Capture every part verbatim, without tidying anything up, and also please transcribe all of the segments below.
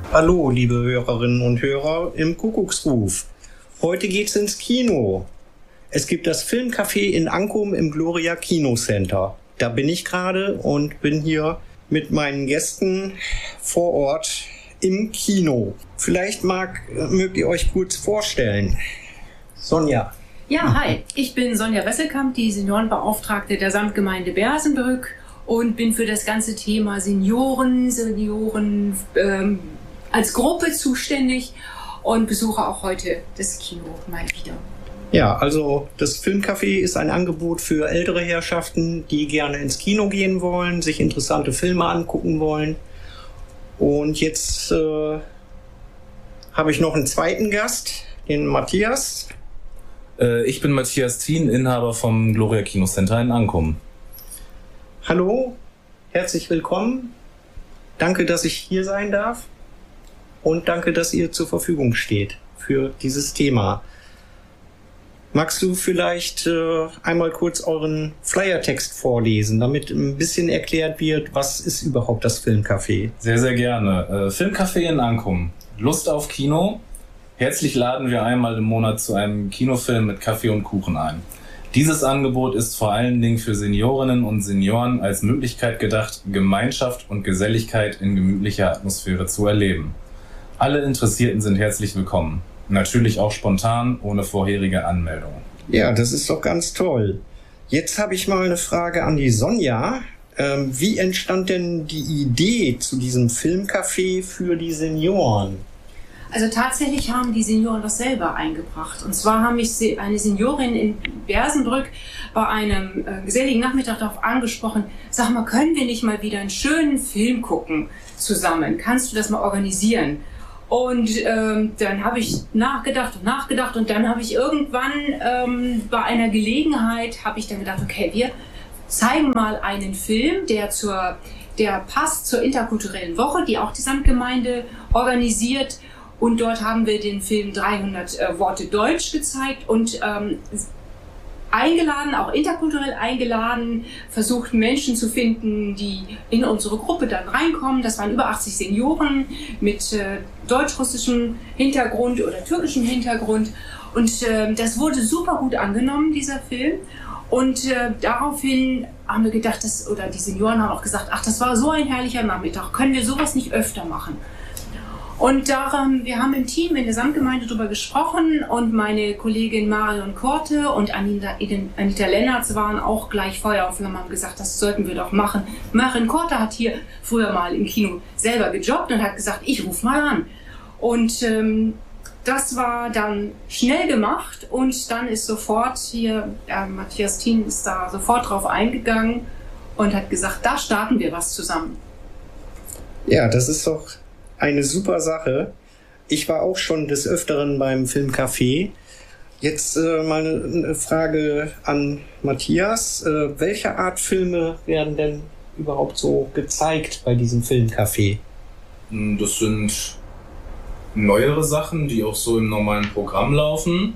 Hallo, liebe Hörerinnen und Hörer im Kuckucksruf. Heute geht's ins Kino. Es gibt das Filmcafé in Ankum im Gloria Kino Center. Da bin ich gerade und bin hier mit meinen Gästen vor Ort im Kino. Vielleicht mag, mögt ihr euch kurz vorstellen. Sonja. Ja, hi. Ich bin Sonja Wesselkamp, die Seniorenbeauftragte der Samtgemeinde Bersenbrück und bin für das ganze Thema Senioren, Senioren ähm, als Gruppe zuständig und besuche auch heute das Kino mal wieder. Ja, also das Filmcafé ist ein Angebot für ältere Herrschaften, die gerne ins Kino gehen wollen, sich interessante Filme angucken wollen. Und jetzt äh, habe ich noch einen zweiten Gast, den Matthias. Äh, ich bin Matthias Thien, Inhaber vom Gloria Kino Center in Ankum. Hallo, herzlich willkommen. Danke, dass ich hier sein darf. Und danke, dass ihr zur Verfügung steht für dieses Thema. Magst du vielleicht äh, einmal kurz euren Flyertext vorlesen, damit ein bisschen erklärt wird, was ist überhaupt das Filmcafé? Sehr, sehr gerne. Äh, Filmcafé in Ankum. Lust auf Kino? Herzlich laden wir einmal im Monat zu einem Kinofilm mit Kaffee und Kuchen ein. Dieses Angebot ist vor allen Dingen für Seniorinnen und Senioren als Möglichkeit gedacht, Gemeinschaft und Geselligkeit in gemütlicher Atmosphäre zu erleben. Alle Interessierten sind herzlich willkommen. Natürlich auch spontan, ohne vorherige Anmeldung. Ja, das ist doch ganz toll. Jetzt habe ich mal eine Frage an die Sonja. Ähm, wie entstand denn die Idee zu diesem Filmcafé für die Senioren? Also tatsächlich haben die Senioren das selber eingebracht. Und zwar haben mich eine Seniorin in Bersenbrück bei einem äh, geselligen Nachmittag darauf angesprochen, sag mal, können wir nicht mal wieder einen schönen Film gucken zusammen? Kannst du das mal organisieren? Und ähm, dann habe ich nachgedacht und nachgedacht und dann habe ich irgendwann ähm, bei einer Gelegenheit, habe ich dann gedacht, okay, wir zeigen mal einen Film, der, zur, der passt zur interkulturellen Woche, die auch die Samtgemeinde organisiert. Und dort haben wir den Film dreihundert äh, Worte Deutsch gezeigt und ähm, eingeladen, auch interkulturell eingeladen, versucht Menschen zu finden, die in unsere Gruppe dann reinkommen. Das waren über achtzig Senioren mit äh, deutsch-russischem Hintergrund oder türkischem Hintergrund. Und äh, das wurde super gut angenommen, dieser Film. Und äh, daraufhin haben wir gedacht, dass, oder die Senioren haben auch gesagt, ach, das war so ein herrlicher Nachmittag, können wir sowas nicht öfter machen? Und darum, wir haben im Team in der Samtgemeinde darüber gesprochen und meine Kollegin Marion Korte und Anita, Anita Lennertz waren auch gleich Feuer und Flamme, haben gesagt, das sollten wir doch machen. Marion Korte hat hier früher mal im Kino selber gejobbt und hat gesagt, ich rufe mal an. Und ähm, das war dann schnell gemacht und dann ist sofort hier, äh, Matthias Thien ist da sofort drauf eingegangen und hat gesagt, da starten wir was zusammen. Ja, das ist doch eine super Sache. Ich war auch schon des Öfteren beim Filmcafé. Jetzt äh, mal eine Frage an Matthias. Äh, welche Art Filme werden denn überhaupt so gezeigt bei diesem Filmcafé? Das sind neuere Sachen, die auch so im normalen Programm laufen.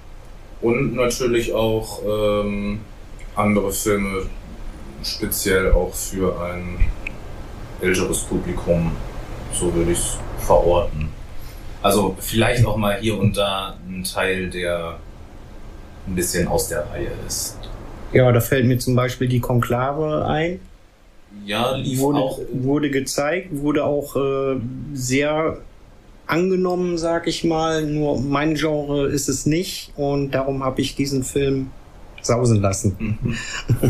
Und natürlich auch ähm, andere Filme, speziell auch für ein älteres Publikum. So würde ich es verorten. Also vielleicht auch mal hier und da ein Teil, der ein bisschen aus der Reihe ist. Ja, da fällt mir zum Beispiel die Konklave ein. Ja, lief wurde, auch. Wurde gezeigt, wurde auch äh, sehr angenommen, sag ich mal. Nur mein Genre ist es nicht und darum habe ich diesen Film sausen lassen. Mhm.